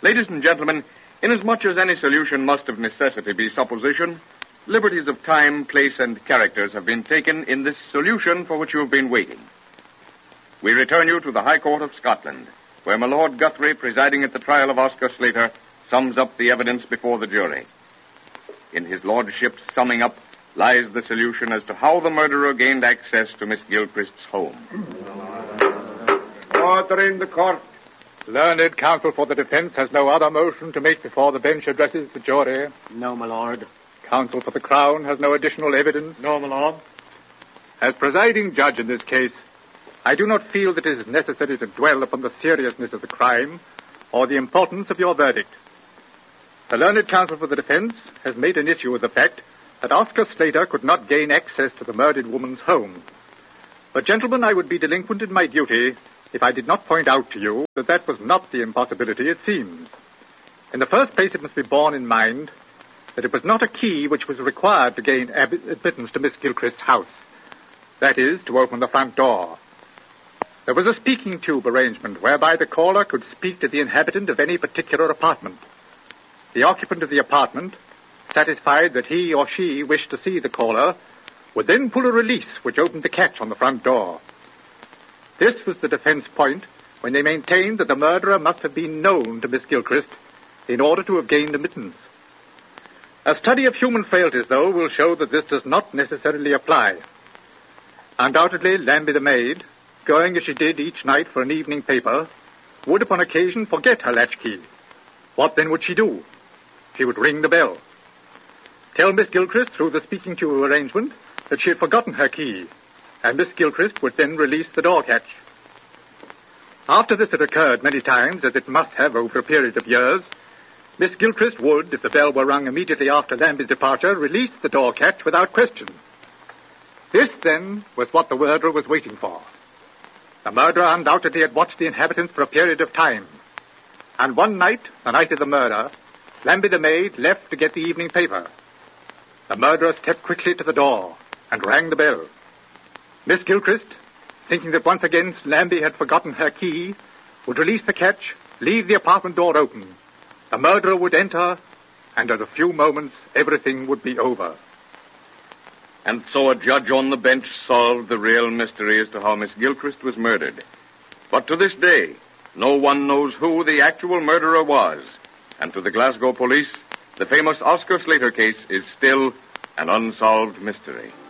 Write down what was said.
Ladies and gentlemen, inasmuch as any solution must of necessity be supposition, liberties of time, place, and characters have been taken in this solution for which you have been waiting. We return you to the High Court of Scotland, where my Lord Guthrie, presiding at the trial of Oscar Slater, sums up the evidence before the jury. In his lordship's summing up lies the solution as to how the murderer gained access to Miss Gilchrist's home. Order in the court. Learned counsel for the defense has no other motion to make before the bench addresses the jury. No, my lord. Counsel for the Crown has no additional evidence. No, my lord. As presiding judge in this case, I do not feel that it is necessary to dwell upon the seriousness of the crime or the importance of your verdict. The learned counsel for the defense has made an issue of the fact that Oscar Slater could not gain access to the murdered woman's home. But, gentlemen, I would be delinquent in my duty if I did not point out to you that that was not the impossibility it seems. In the first place, it must be borne in mind that it was not a key which was required to gain admittance to Miss Gilchrist's house. That is, to open the front door. There was a speaking tube arrangement whereby the caller could speak to the inhabitant of any particular apartment. The occupant of the apartment, satisfied that he or she wished to see the caller, would then pull a release which opened the catch on the front door. This was the defense point when they maintained that the murderer must have been known to Miss Gilchrist in order to have gained admittance. A study of human frailties, though, will show that this does not necessarily apply. Undoubtedly, Lambie the maid, going as she did each night for an evening paper, would upon occasion forget her latchkey. What then would she do? She would ring the bell. Tell Miss Gilchrist through the speaking tube arrangement that she had forgotten her key, and Miss Gilchrist would then release the door catch. After this had occurred many times, as it must have over a period of years, Miss Gilchrist would, if the bell were rung immediately after Lambie's departure, release the door catch without question. This, then, was what the murderer was waiting for. The murderer undoubtedly had watched the inhabitants for a period of time. And one night, the night of the murder, Lambie the maid left to get the evening paper. The murderer stepped quickly to the door and rang the bell. Miss Gilchrist, thinking that once again Lambie had forgotten her key, would release the catch, leave the apartment door open. The murderer would enter, and in a few moments everything would be over. And so a judge on the bench solved the real mystery as to how Miss Gilchrist was murdered. But to this day, no one knows who the actual murderer was. And to the Glasgow police, the famous Oscar Slater case is still an unsolved mystery.